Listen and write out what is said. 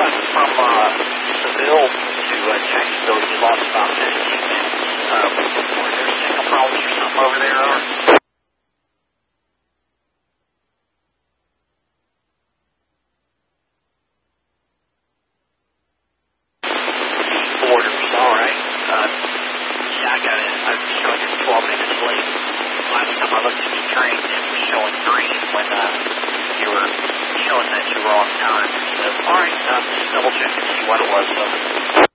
Seville to Jacksonville, you lost about 15 minutes. Were there signal problems or something over there, or? Borders, all right. Yeah, I was showing you 12 minutes late. Last time I looked at the train, it was showing green when you were showing that you were on time. So, all right, just double check and see what it was.